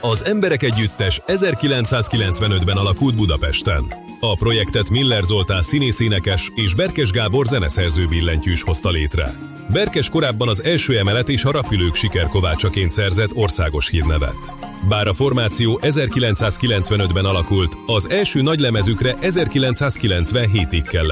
Az Emberek Együttes 1995-ben alakult Budapesten. A projektet Miller Zoltán színész-énekes és Berkes Gábor zeneszerző billentyűs hozta létre. Berkes korábban az Első Emelet és a Rapülők sikerkovácsaként szerzett országos hírnevet. Bár a formáció 1995-ben alakult, az első nagylemezükre 1997-ig kellett